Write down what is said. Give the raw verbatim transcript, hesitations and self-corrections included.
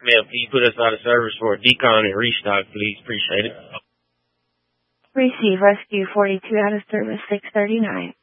Ma'am, can you put us out of service for a decon and restock, please? Appreciate it. Receive rescue forty-two out of service six thirty-nine.